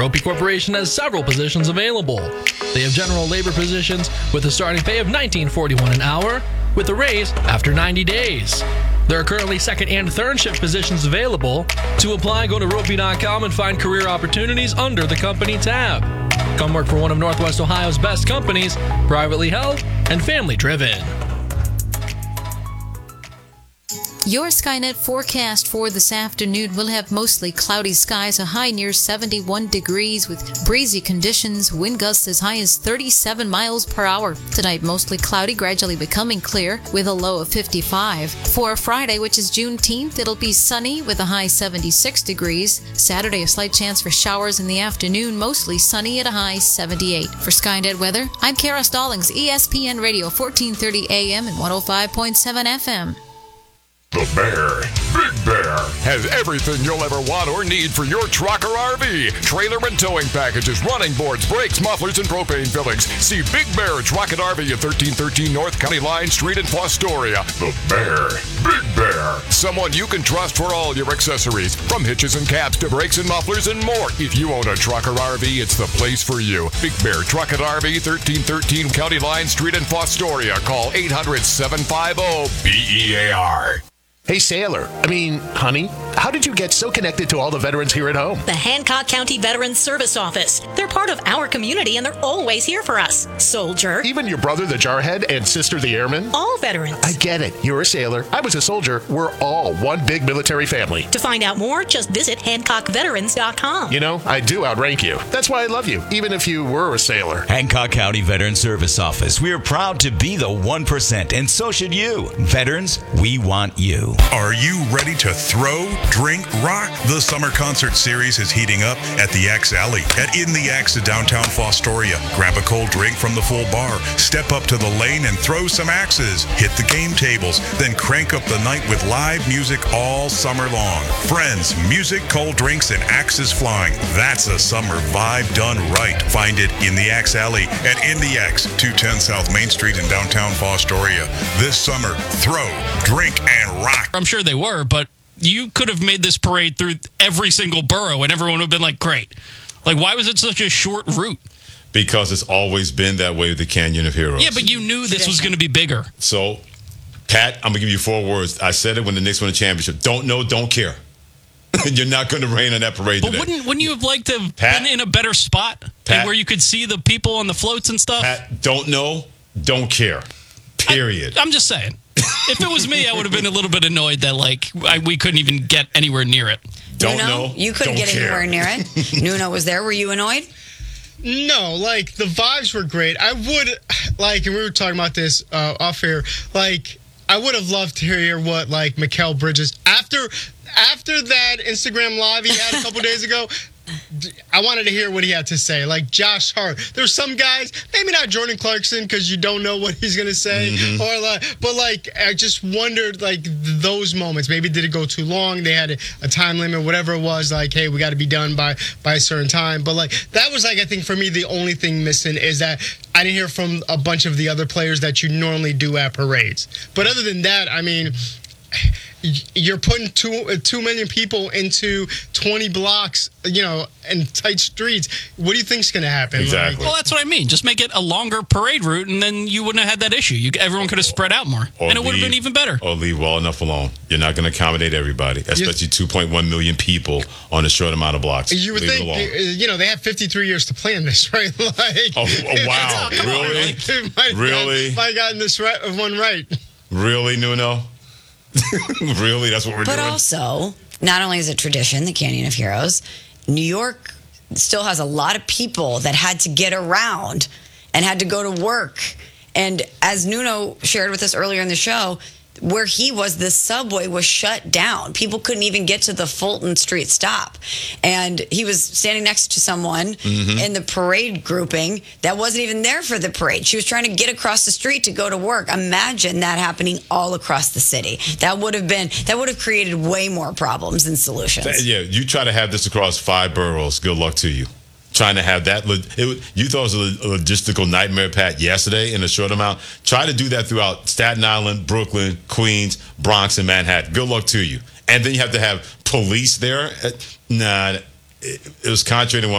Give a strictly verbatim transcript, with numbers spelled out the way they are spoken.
Ropey Corporation has several positions available. They have general labor positions with a starting pay of nineteen forty-one dollars an hour, with a raise after ninety days. There are currently second and third shift positions available. To apply, go to ropey dot com and find career opportunities under the company tab. Come work for one of Northwest Ohio's best companies, privately held and family driven. Your Skynet forecast for this afternoon will have mostly cloudy skies, a high near seventy-one degrees with breezy conditions, wind gusts as high as thirty-seven miles per hour. Tonight, mostly cloudy, gradually becoming clear with a low of fifty-five. For Friday, which is Juneteenth, it'll be sunny with a high seventy-six degrees. Saturday, a slight chance for showers in the afternoon, mostly sunny at a high seventy-eight. For Skynet weather, I'm Kara Stallings, E S P N Radio, fourteen thirty A M and one oh five point seven F M. The Bear, Big Bear, has everything you'll ever want or need for your truck or R V. Trailer and towing packages, running boards, brakes, mufflers, and propane fillings. See Big Bear Truck and R V at thirteen thirteen North County Line Street in Fostoria. The Bear, Big Bear, someone you can trust for all your accessories, from hitches and caps to brakes and mufflers and more. If you own a truck or R V, it's the place for you. Big Bear Truck and R V, thirteen thirteen County Line Street in Fostoria. Call eight hundred, seven five zero, B E A R. Hey, Sailor, I mean, honey, how did you get so connected to all the veterans here at home? The Hancock County Veterans Service Office. They're part of our community, and they're always here for us. Soldier. Even your brother, the Jarhead, and sister, the Airman? All veterans. I get it. You're a sailor. I was a soldier. We're all one big military family. To find out more, just visit hancock veterans dot com. You know, I do outrank you. That's why I love you, even if you were a sailor. Hancock County Veterans Service Office. We are proud to be the one percent, and so should you. Veterans, we want you. Are you ready to throw, drink, rock? The summer concert series is heating up at the Axe Alley at In the Axe in downtown Fostoria. Grab a cold drink from the full bar, step up to the lane and throw some axes, hit the game tables, then crank up the night with live music all summer long. Friends, music, cold drinks, and axes flying. That's a summer vibe done right. Find it in the Axe Alley at In the Axe, two ten South Main Street in downtown Fostoria. This summer, throw, drink, and rock. I'm sure they were, but you could have made this parade through every single borough and everyone would have been like, great. Like, why was it such a short route? Because it's always been that way with the Canyon of Heroes. Yeah, but you knew this was going to be bigger. So, Pat, I'm going to give you four words. I said it when the Knicks won the championship. Don't know, don't care. You're not going to rain on that parade but today. But wouldn't, wouldn't you have liked to have Pat, been in a better spot? Pat, like where you could see the people on the floats and stuff? Pat, don't know, don't care. Period. I, I'm just saying. If it was me, I would have been a little bit annoyed that like I, we couldn't even get anywhere near it. Don't Nuno, know. You couldn't don't get care. anywhere near it. Nuno was there. Were you annoyed? No, like the vibes were great. I would like, and we were talking about this uh, off air. Like, I would have loved to hear what like Mikal Bridges after after that Instagram live he had a couple days ago. I wanted to hear what he had to say. Like Josh Hart. There's some guys, maybe not Jordan Clarkson because you don't know what he's going to say. Mm-hmm. or like, But, like, I just wondered, like, those moments. Maybe did it go too long? They had a, a time limit, whatever it was. Like, hey, we got to be done by, by a certain time. But, like, that was, like, I think for me the only thing missing is that I didn't hear from a bunch of the other players that you normally do at parades. But other than that, I mean, you're putting two two million people into twenty blocks, you know, and tight streets. What do you think's going to happen? Exactly. Like, well, that's what I mean. Just make it a longer parade route, and then you wouldn't have had that issue. You, everyone could have spread out more, or and it would have leave, been even better. Or leave well enough alone. You're not going to accommodate everybody, especially two point one million people on a short amount of blocks. You would leave think, you know, they have fifty-three years to plan this, right? Like, oh, oh wow, really? On, might really? Have, might gotten this right, one right. Really, Nuno? Really? That's what we're but doing? But also, not only is it tradition, the Canyon of Heroes, New York still has a lot of people that had to get around and had to go to work. And as Nuno shared with us earlier in the show, where he was, the subway was shut down. People couldn't even get to the Fulton Street stop. And he was standing next to someone mm-hmm. in the parade grouping that wasn't even there for the parade. She was trying to get across the street to go to work. Imagine that happening all across the city. That would have been, that would have created way more problems than solutions. Yeah, you try to have this across five boroughs. Good luck to you. Trying to have that, it, you thought it was a logistical nightmare, Pat, yesterday in a short amount. Try to do that throughout Staten Island, Brooklyn, Queens, Bronx, and Manhattan. Good luck to you. And then you have to have police there. Nah, it, it was contrary to one.